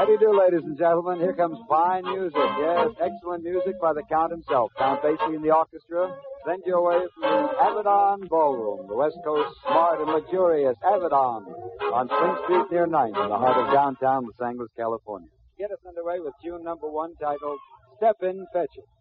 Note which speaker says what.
Speaker 1: do you do, ladies and gentlemen? Here comes fine music. Yes, excellent music by the Count himself. Count Basie in the orchestra. Send you away from the Avedon Ballroom, the West Coast smart and luxurious Avedon on Spring Street near 9th in the heart of downtown Los Angeles, California. Get us underway with tune number 1 titled Step In, Fetch It.